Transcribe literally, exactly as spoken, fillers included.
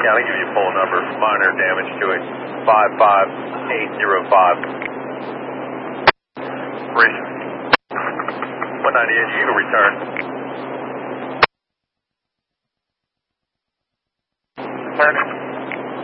County, give you a full number. Minor damage to it. five five eight zero five. Operation. one ninety-eight, you can return. Returning.